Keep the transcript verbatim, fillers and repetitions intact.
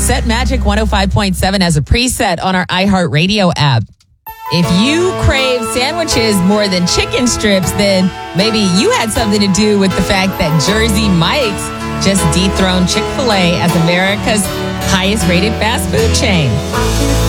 Set Magic one oh five point seven as a preset on our iHeartRadio app. If you crave sandwiches more than chicken strips, then maybe you had something to do with the fact that Jersey Mike's just dethroned Chick-fil-A as America's highest rated fast food chain.